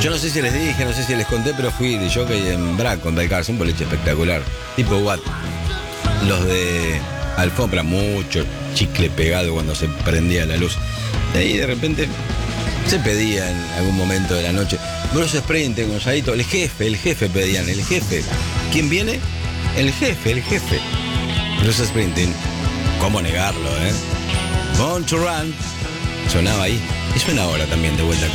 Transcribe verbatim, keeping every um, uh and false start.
Yo no sé si les dije, no sé si les conté, pero fui de jockey en Braco, en Balcarce, un boliche espectacular. Tipo Watt. Los de alfombra, mucho chicle pegado cuando se prendía la luz. De ahí de repente se pedía en algún momento de la noche. Bruce Springsteen, Gonzalito, el jefe, el jefe pedían, el jefe. ¿Quién viene? El jefe, el jefe. Bruce Springsteen. ¿Cómo negarlo, eh? Born to Run. Sonaba ahí. Y suena ahora también de vuelta acá.